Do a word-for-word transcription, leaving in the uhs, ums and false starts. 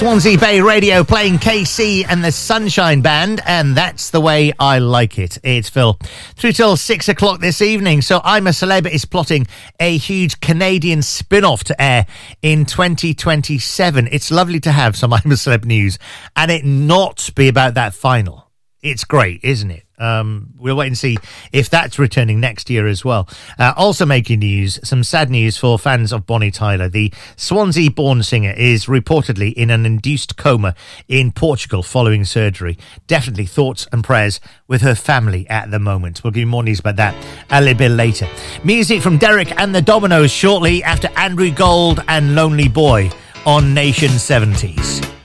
Swansea Bay Radio playing K C and the Sunshine Band, and that's the way I like it. It's Phil. Through till six o'clock this evening. So I'm a Celeb is plotting a huge Canadian spin-off to air in twenty twenty-seven. It's lovely to have some I'm a Celeb news and it not be about that final. It's great, isn't it? Um, we'll wait and see if that's returning next year as well. Uh, also making news, some sad news for fans of Bonnie Tyler. The Swansea-born singer is reportedly in an induced coma in Portugal following surgery. Definitely thoughts and prayers with her family at the moment. We'll give you more news about that a little bit later. Music from Derek and the Dominoes shortly after Andrew Gold and Lonely Boy on Nation seventies.